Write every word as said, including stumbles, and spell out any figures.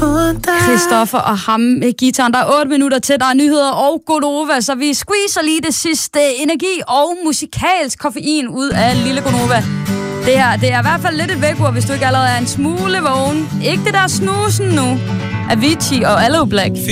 Christoffer og ham med gitaren. Der er otte minutter til, der er nyheder og Gonova, så vi squeezer lige det sidste energi og musikalsk koffein ud af lille Gonova. Det her, det er i hvert fald lidt et vækord, hvis du ikke allerede er en smule vågen. Ikke det der snusen nu. Avicii og Aloe Black.